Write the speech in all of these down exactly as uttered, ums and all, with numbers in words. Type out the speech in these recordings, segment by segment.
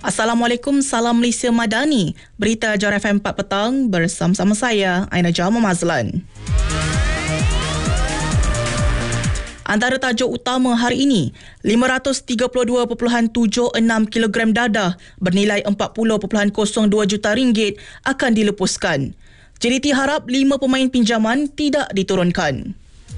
Assalamualaikum, salam Malaysia Madani. Berita J R F M empat petang bersama-sama saya, Aina Jama Mazlan. Antara tajuk utama hari ini, lima ratus tiga puluh dua perpuluhan tujuh enam kilogram dadah bernilai empat puluh perpuluhan kosong dua juta ringgit akan dilepuskan. J D T harap lima pemain pinjaman tidak diturunkan.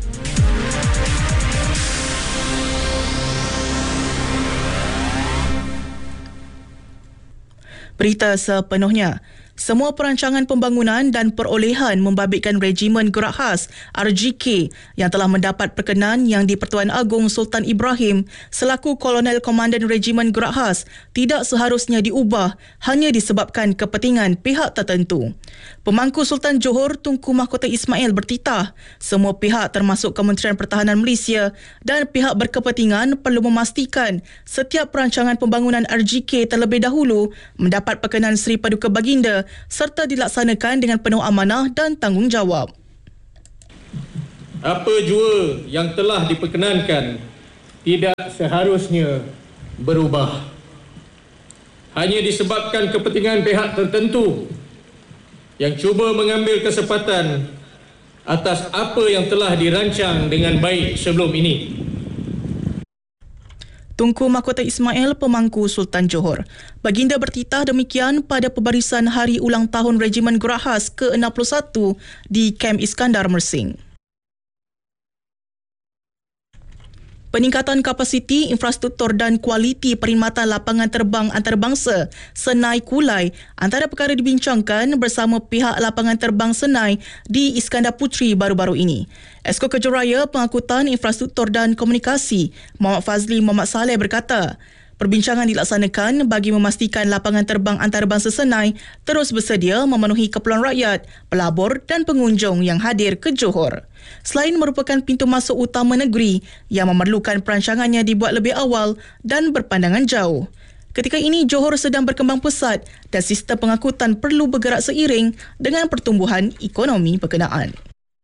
Berita sepenuhnya. Semua perancangan pembangunan dan perolehan membabitkan Regimen Gerak Khas R G K yang telah mendapat perkenan yang di-Pertuan Agong Sultan Ibrahim selaku Kolonel Komandan Regimen Gerak Khas tidak seharusnya diubah hanya disebabkan kepentingan pihak tertentu. Pemangku Sultan Johor Tunku Mahkota Ismail bertitah semua pihak termasuk Kementerian Pertahanan Malaysia dan pihak berkepentingan perlu memastikan setiap perancangan pembangunan R G K terlebih dahulu mendapat perkenan Seri Paduka Baginda serta dilaksanakan dengan penuh amanah dan tanggungjawab. Apa jua yang telah diperkenankan tidak seharusnya berubah. Hanya disebabkan kepentingan pihak tertentu yang cuba mengambil kesempatan atas apa yang telah dirancang dengan baik sebelum ini. Tunku Mahkota Ismail, Pemangku Sultan Johor. Baginda bertitah demikian pada pembarisan Hari Ulang Tahun Regimen Gerak Khas ke enam puluh satu di Kem Iskandar, Mersing. Peningkatan kapasiti, infrastruktur dan kualiti perkhidmatan lapangan terbang antarabangsa Senai Kulai antara perkara dibincangkan bersama pihak lapangan terbang Senai di Iskandar Puteri baru-baru ini. Esko Kejuraya Pengangkutan Infrastruktur dan Komunikasi Muhammad Fazli Muhammad Saleh berkata, perbincangan dilaksanakan bagi memastikan lapangan terbang antarabangsa Senai terus bersedia memenuhi keperluan rakyat, pelabur dan pengunjung yang hadir ke Johor. Selain merupakan pintu masuk utama negeri yang memerlukan perancangannya dibuat lebih awal dan berpandangan jauh. Ketika ini, Johor sedang berkembang pesat dan sistem pengangkutan perlu bergerak seiring dengan pertumbuhan ekonomi berkenaan.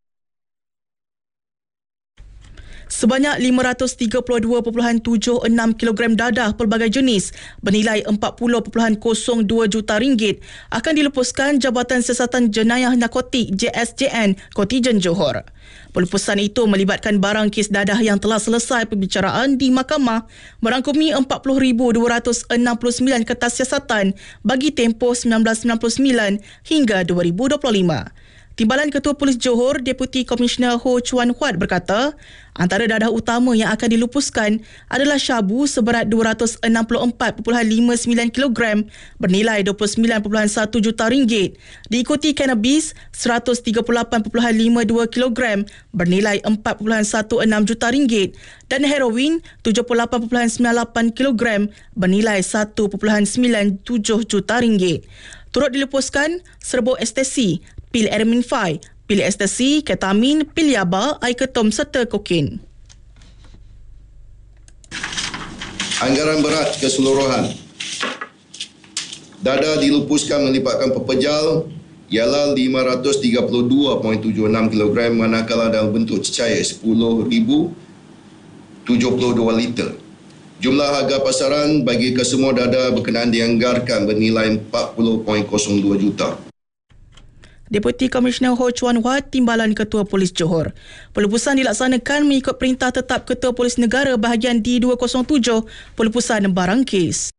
Sebanyak lima ratus tiga puluh dua perpuluhan tujuh enam kilogram dadah pelbagai jenis bernilai empat puluh perpuluhan kosong dua juta ringgit akan dilepuskan Jabatan Siasatan Jenayah Narkotik J S J N Kontijen Johor. Pelepasan itu melibatkan barang kes dadah yang telah selesai pembicaraan di mahkamah merangkumi empat puluh ribu dua ratus enam puluh sembilan kertas siasatan bagi tempoh seribu sembilan ratus sembilan puluh sembilan hingga dua ribu dua puluh lima. Timbalan Ketua Polis Johor, Deputi Komisioner Ho Chuan Huat berkata, antara dadah utama yang akan dilupuskan adalah syabu seberat dua ratus enam puluh empat perpuluhan lima sembilan kilogram bernilai dua puluh sembilan perpuluhan satu juta ringgit, diikuti cannabis seratus tiga puluh lapan perpuluhan lima dua kilogram bernilai empat perpuluhan satu enam juta ringgit dan heroin tujuh puluh lapan perpuluhan sembilan lapan kilogram bernilai satu perpuluhan sembilan tujuh juta ringgit. Turut dilepuskan serbuk ekstasi, pil Erminfy, pil ekstasi, ketamin, pil yaba, air ketum serta kokain. Anggaran berat keseluruhan dadah dilupuskan melibatkan pepejal ialah lima ratus tiga puluh dua perpuluhan tujuh enam kilogram manakala dalam bentuk cecair sepuluh ribu tujuh puluh dua liter. Jumlah harga pasaran bagi kesemua dadah berkenaan dianggarkan bernilai empat puluh perpuluhan kosong dua juta. Deputi Komisioner Ho Chuan Huat, Timbalan Ketua Polis Johor. Pelepasan dilaksanakan mengikut Perintah Tetap Ketua Polis Negara bahagian D dua kosong tujuh, pelepasan barang kes.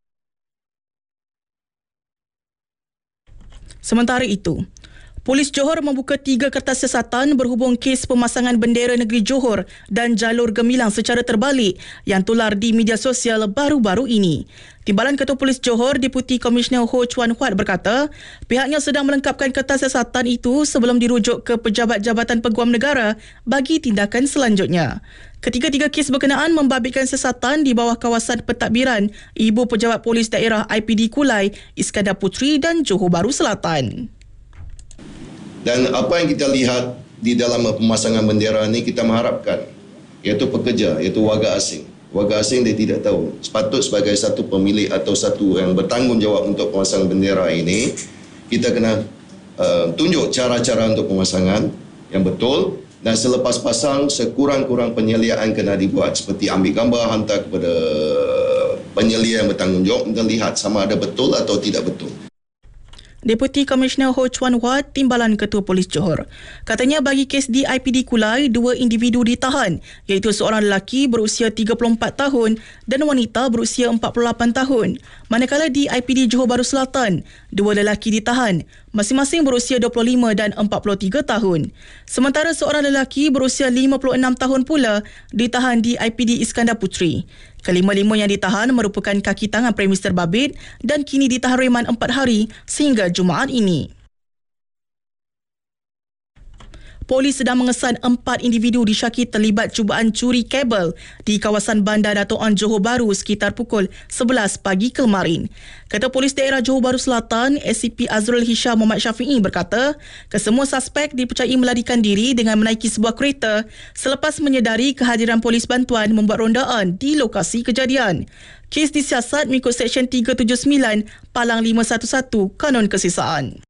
Sementara itu, Polis Johor membuka tiga kertas siasatan berhubung kes pemasangan bendera negeri Johor dan jalur gemilang secara terbalik yang tular di media sosial baru-baru ini. Timbalan Ketua Polis Johor, Deputi Komisioner Ho Chuan Huat berkata, pihaknya sedang melengkapkan kertas siasatan itu sebelum dirujuk ke Pejabat Jabatan Peguam Negara bagi tindakan selanjutnya. Ketiga-tiga kes berkenaan membabitkan siasatan di bawah kawasan pentadbiran Ibu Pejabat Polis Daerah I P D Kulai, Iskandar Puteri dan Johor Bahru Selatan. Dan apa yang kita lihat di dalam pemasangan bendera ini, kita mengharapkan iaitu pekerja, iaitu warga asing. Warga asing dia tidak tahu. Sepatut sebagai satu pemilik atau satu yang bertanggungjawab untuk pemasangan bendera ini, kita kena uh, tunjuk cara-cara untuk pemasangan yang betul, dan selepas pasang sekurang-kurang penyeliaan kena dibuat seperti ambil gambar, hantar kepada penyelidik yang bertanggungjawab untuk lihat sama ada betul atau tidak betul. Deputi Komisioner Ho Chuan Wat, Timbalan Ketua Polis Johor. Katanya bagi kes di I P D Kulai, dua individu ditahan, iaitu seorang lelaki berusia tiga puluh empat tahun dan wanita berusia empat puluh lapan tahun. Manakala di I P D Johor Bahru Selatan, dua lelaki ditahan, masing-masing berusia dua puluh lima dan empat puluh tiga tahun. Sementara seorang lelaki berusia lima puluh enam tahun pula ditahan di I P D Iskandar Puteri. Kelima-lima yang ditahan merupakan kaki tangan Prime Minister Babit dan kini ditahan reman empat hari sehingga Jumaat ini. Polis sedang mengesan empat individu disyaki terlibat cubaan curi kabel di kawasan Bandar Dato' An Johor Bahru sekitar pukul sebelas pagi kemarin. Ketua Polis Daerah Johor Bahru Selatan, S C P Azrul Hisham Muhammad Syafi'i berkata, kesemua suspek dipercayai melarikan diri dengan menaiki sebuah kereta selepas menyedari kehadiran polis bantuan membuat rondaan di lokasi kejadian. Kes disiasat mengikut Seksyen tiga tujuh sembilan Palang lima satu satu Kanun Kesisaan.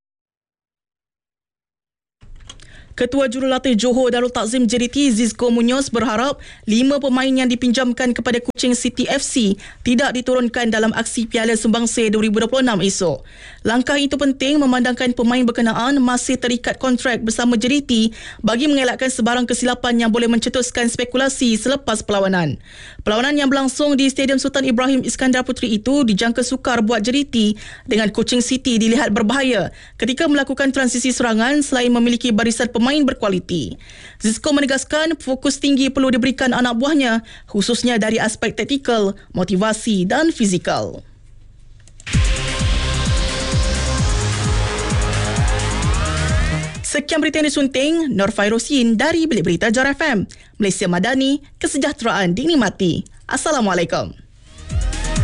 Ketua Jurulatih Johor Darul Takzim J D T Zizko Munoz berharap lima pemain yang dipinjamkan kepada Kuching City F C tidak diturunkan dalam aksi Piala Sumbangsi dua ribu dua puluh enam esok. Langkah itu penting memandangkan pemain berkenaan masih terikat kontrak bersama J D T bagi mengelakkan sebarang kesilapan yang boleh mencetuskan spekulasi selepas perlawanan. Perlawanan yang berlangsung di Stadium Sultan Ibrahim Iskandar Puteri itu dijangka sukar buat J D T dengan Kuching City dilihat berbahaya ketika melakukan transisi serangan selain memiliki barisan pemain main berkualiti. Zizko menegaskan fokus tinggi perlu diberikan anak buahnya khususnya dari aspek taktikal, motivasi dan fizikal. Sekian berita yang disunting, Nur Fairosin dari Bilik Berita J A R F M. Malaysia Madani, kesejahteraan dinikmati. Assalamualaikum.